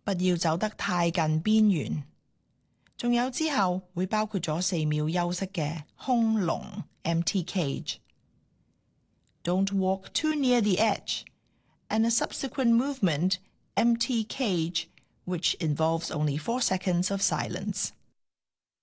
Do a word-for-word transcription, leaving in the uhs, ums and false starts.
不要走得太近邊緣。仲有之後會包括咗四秒休息嘅空籠 empty cage。Don't walk too near the edge, and a subsequent movement empty cage, which involves only four seconds of silence.